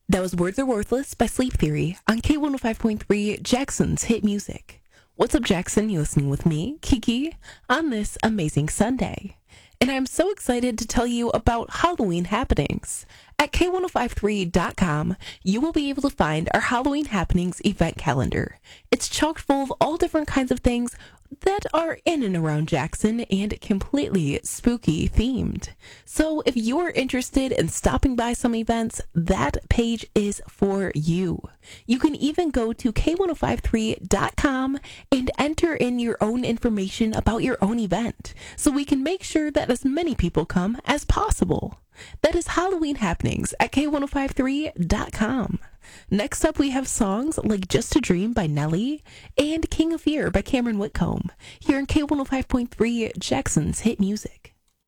That was Words Are Worthless by Sleep Theory on K105.3 Jackson's Hit Music. What's up, Jackson? You listening with me, Kiki, on this amazing Sunday. And I'm so excited to tell you about Halloween happenings. At K1053.com, you will be able to find our Halloween happenings event calendar. It's chock full of all different kinds of things that are in and around Jackson and completely spooky themed. So if you're interested in stopping by some events, that page is for you. You can even go to K1053.com and enter in your own information about your own event so we can make sure that as many people come as possible. That is Halloween happenings at K1053.com. Next up, we have songs like Just a Dream by Nelly and King of Fear by Cameron Whitcomb here in K105.3 Jackson's Hit Music.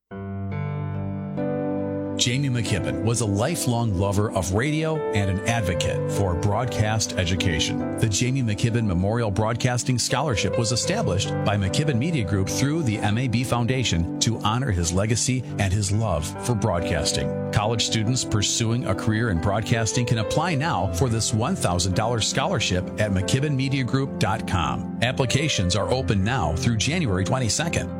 Jamie McKibben was a lifelong lover of radio and an advocate for broadcast education. The Jamie McKibben Memorial Broadcasting Scholarship was established by McKibben Media Group through the MAB Foundation to honor his legacy and his love for broadcasting. College students pursuing a career in broadcasting can apply now for this $1,000 scholarship at McKibbenMediaGroup.com. Applications are open now through January 22nd.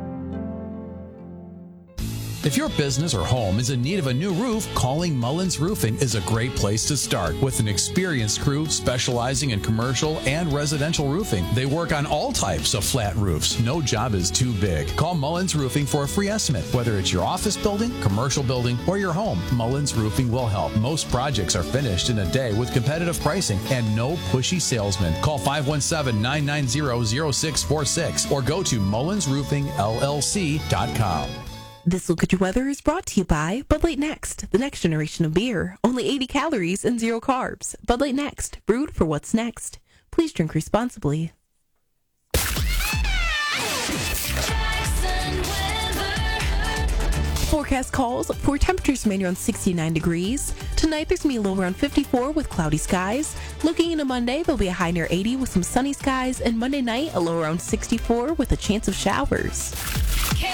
If your business or home is in need of a new roof, calling Mullins Roofing is a great place to start. With an experienced crew specializing in commercial and residential roofing, they work on all types of flat roofs. No job is too big. Call Mullins Roofing for a free estimate. Whether it's your office building, commercial building, or your home, Mullins Roofing will help. Most projects are finished in a day with competitive pricing and no pushy salesmen. Call 517-990-0646 or go to mullinsroofingllc.com. This Look at Your Weather is brought to you by Bud Light Next, the next generation of beer. Only 80 calories and 0 carbs. Bud Light Next, brewed for what's next. Please drink responsibly. Forecast calls for temperatures remaining around 69 degrees. Tonight there's going to be a low around 54 with cloudy skies. Looking into Monday, there'll be a high near 80 with some sunny skies. And Monday night, a low around 64 with a chance of showers.